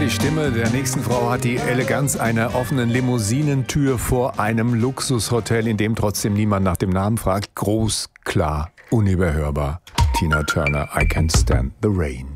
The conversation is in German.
Die Stimme der nächsten Frau hat die Eleganz einer offenen Limousinentür vor einem Luxushotel, in dem trotzdem niemand nach dem Namen fragt. Groß, klar, unüberhörbar. Tina Turner, I Can't Stand the Rain.